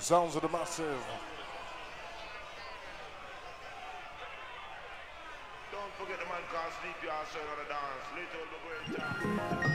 Sounds of the massive. Don't forget the man called Sleepy outside on the dance. Little the great time.